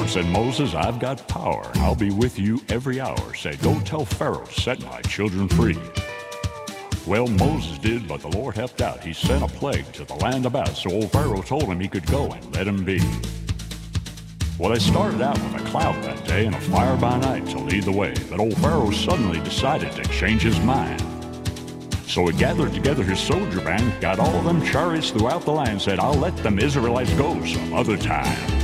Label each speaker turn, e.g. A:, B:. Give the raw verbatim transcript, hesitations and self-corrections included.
A: said Moses, I've got power. I'll be with you every hour. Said, go tell Pharaoh, set my children free. Well, Moses did, but the Lord helped out. He sent a plague to the land about, so old Pharaoh told him he could go and let him be. Well, they started out with a cloud that day and a fire by night to lead the way. But old Pharaoh suddenly decided to change his mind. So he gathered together his soldier band, got all of them chariots throughout the land, said, I'll let them Israelites go some other time.